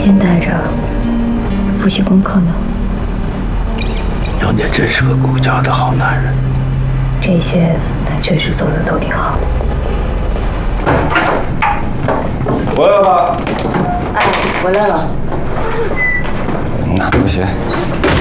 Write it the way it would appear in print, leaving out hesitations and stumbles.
天带着复习功课呢。 牛姐真是个顾家的好男人。 这些他确实做的都挺好的。 回来吧。 哎，回来了。 那不行。